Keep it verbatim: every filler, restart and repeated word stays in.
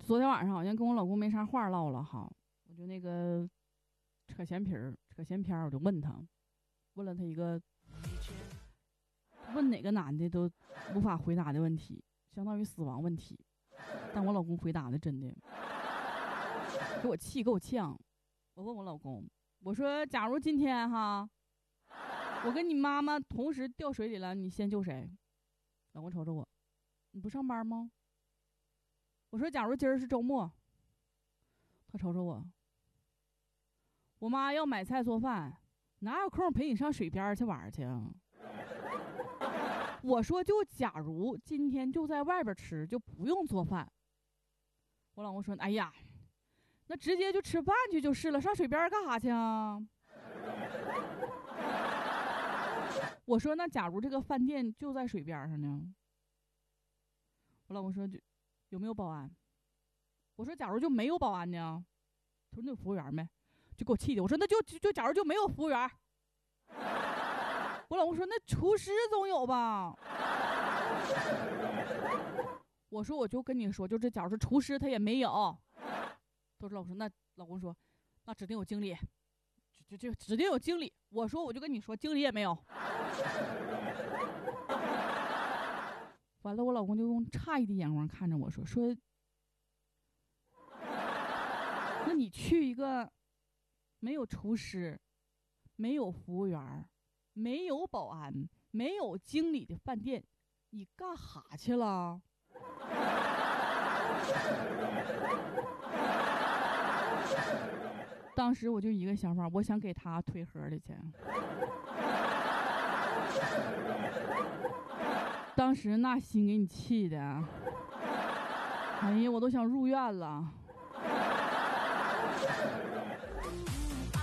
昨天晚上好像跟我老公没啥话唠了哈，我就那个扯闲皮儿、扯闲篇儿，我就问他，问了他一个问哪个男的都无法回答的问题，相当于死亡问题，但我老公回答的真的给我气，给我呛。我问我老公，我说假如今天哈，我跟你妈妈同时掉水里了，你先救谁？老公瞅瞅我，你不上班吗？我说假如今儿是周末，他瞅瞅我，我妈要买菜做饭，哪有空陪你上水边去玩去啊？我说就假如今天就在外边吃，就不用做饭。我老公说，哎呀，那直接就吃饭去就是了，上水边干啥去啊？我说那假如这个饭店就在水边上呢？我老公说就有没有保安？我说假如就没有保安呢？他说那有服务员没？就给我气的。我说那就就就假如就没有服务员。我老公说那厨师总有吧？我说我就跟你说，就这假如是厨师他也没有。都是老公说那老公说那指定有经理，就就指定有经理。我说我就跟你说经理也没有。完了，我老公就用诧异的眼光看着我说说，那你去一个没有厨师、没有服务员、没有保安、没有经理的饭店，你干哈去了？当时我就一个想法，我想给他推盒里去。当时那心给你气的，哎呀，我都想入院了。